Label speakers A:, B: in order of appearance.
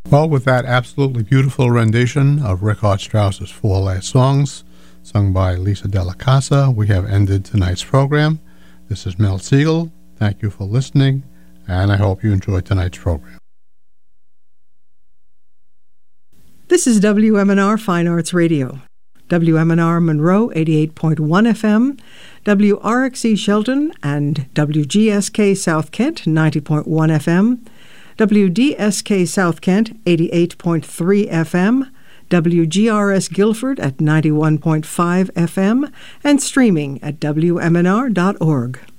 A: Well, with that absolutely beautiful rendition of Richard Strauss's Four Last Songs, sung by Lisa Della Casa, we have ended tonight's program. This is Mel Siegel. Thank you for listening, and I hope you enjoyed tonight's program.
B: This is WMNR Fine Arts Radio. WMNR Monroe 88.1 FM, WRXE Shelton and WGSK South Kent 90.1 FM, WDSK South Kent 88.3 FM, WGRS Guilford at 91.5 FM, and streaming at WMNR.org.